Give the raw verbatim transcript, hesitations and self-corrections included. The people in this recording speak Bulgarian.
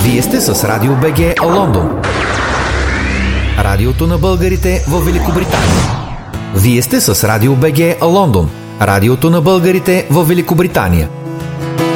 Вие сте с Радио БГ Лондон. Радиото на българите в Великобритания. Вие сте с Радио БГ Лондон. Радиото на българите в Великобритания.